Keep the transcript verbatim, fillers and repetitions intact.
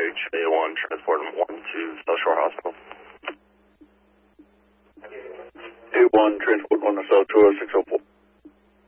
H A one, transport one to South Shore Hospital. A one, transport one to South Shore, six oh four.